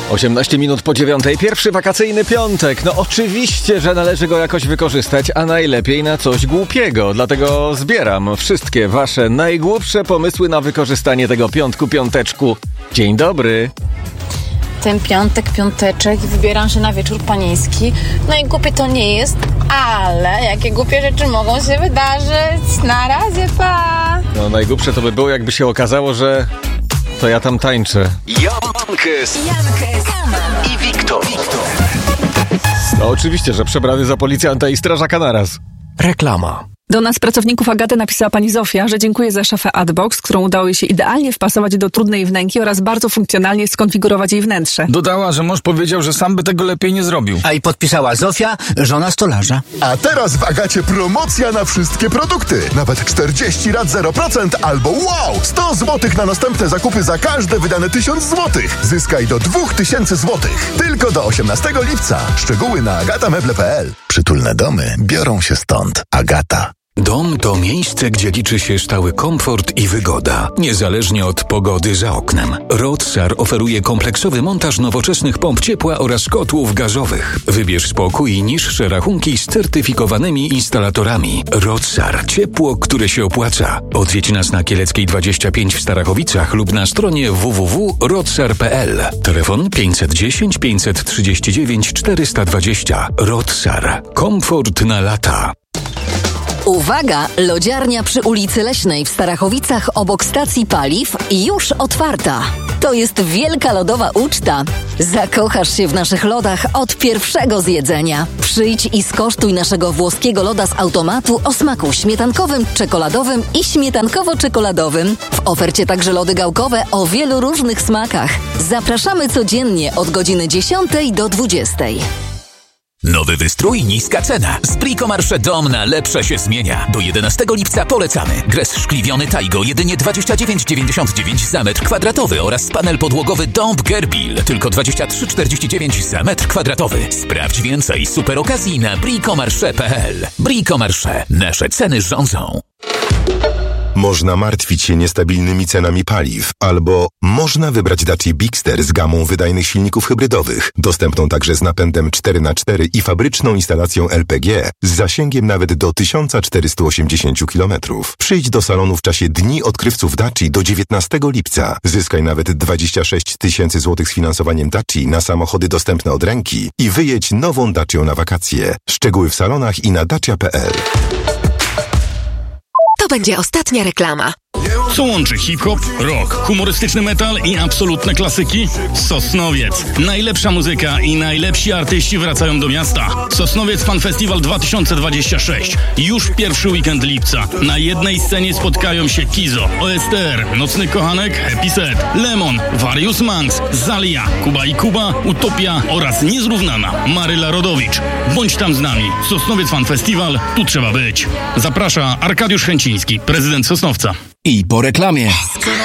18 minut po 9:00. Pierwszy wakacyjny piątek. No oczywiście, że należy go jakoś wykorzystać, a najlepiej na coś głupiego. Dlatego zbieram wszystkie wasze najgłupsze pomysły na wykorzystanie tego piąteczku. Dzień dobry. Ten piąteczek, wybieram się na wieczór panieński. No i głupie to nie jest, ale jakie głupie rzeczy mogą się wydarzyć. Na razie, pa! No najgłupsze to by było, jakby się okazało, że to ja tam tańczę. Jankes i Wiktor. No oczywiście, że przebrany za policjanta i strażaka naraz. Reklama. Do nas, pracowników Agaty, napisała pani Zofia, że dziękuję za szafę Adbox, którą udało jej się idealnie wpasować do trudnej wnęki oraz bardzo funkcjonalnie skonfigurować jej wnętrze. Dodała, że mąż powiedział, że sam by tego lepiej nie zrobił. A i podpisała Zofia, żona stolarza. A teraz w Agacie promocja na wszystkie produkty. Nawet 40 lat 0% albo wow! 100 zł na następne zakupy za każde wydane 1000 zł. Zyskaj do 2000 zł. Tylko do 18 lipca. Szczegóły na agatameble.pl. Przytulne domy biorą się stąd. Agata. Dom to miejsce, gdzie liczy się stały komfort i wygoda, niezależnie od pogody za oknem. Rodsar oferuje kompleksowy montaż nowoczesnych pomp ciepła oraz kotłów gazowych. Wybierz spokój i niższe rachunki z certyfikowanymi instalatorami. Rodsar. Ciepło, które się opłaca. Odwiedź nas na Kieleckiej 25 w Starachowicach lub na stronie www.rodsar.pl. Telefon 510 539 420. Rodsar. Komfort na lata. Uwaga! Lodziarnia przy ulicy Leśnej w Starachowicach obok stacji paliw już otwarta. To jest wielka lodowa uczta. Zakochasz się w naszych lodach od pierwszego zjedzenia. Przyjdź i skosztuj naszego włoskiego loda z automatu o smaku śmietankowym, czekoladowym i śmietankowo-czekoladowym. W ofercie także lody gałkowe o wielu różnych smakach. Zapraszamy codziennie od godziny 10 do 20. Nowy wystrój, niska cena. Z Bricomarché dom na lepsze się zmienia. Do 11 lipca polecamy. Gres szkliwiony Taigo jedynie 29,99 za metr kwadratowy oraz panel podłogowy Dąb Gerbil tylko 23,49 za metr kwadratowy. Sprawdź więcej super okazji na bricomarché.pl. Bricomarché. Nasze ceny rządzą. Można martwić się niestabilnymi cenami paliw, albo można wybrać Dacia Bigster z gamą wydajnych silników hybrydowych, dostępną także z napędem 4x4 i fabryczną instalacją LPG z zasięgiem nawet do 1480 km. Przyjdź do salonu w czasie Dni Odkrywców Daci do 19 lipca. Zyskaj nawet 26 000 złotych z finansowaniem Daci na samochody dostępne od ręki i wyjedź nową Dacią na wakacje. Szczegóły w salonach i na dacia.pl. To będzie ostatnia reklama. Co łączy hip-hop, rock, humorystyczny metal i absolutne klasyki? Sosnowiec. Najlepsza muzyka i najlepsi artyści wracają do miasta. Sosnowiec Fan Festival 2026. Już pierwszy weekend lipca. Na jednej scenie spotkają się Kizo, OSTR, Nocny Kochanek, Happy Set, Lemon, Various Manx, Zalia, Kuba i Kuba, Utopia oraz niezrównana Maryla Rodowicz. Bądź tam z nami. Sosnowiec Fan Festival, tu trzeba być. Zaprasza Arkadiusz Chęciński, prezydent Sosnowca. I po reklamie.